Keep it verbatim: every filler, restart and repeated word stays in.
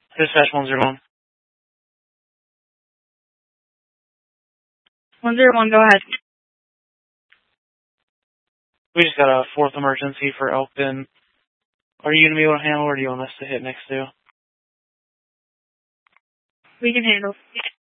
Dispatch one zero one. one zero one, go ahead. We just got a fourth emergency for Elkton. Are you going to be able to handle, or do you want us to hit next to? We can handle.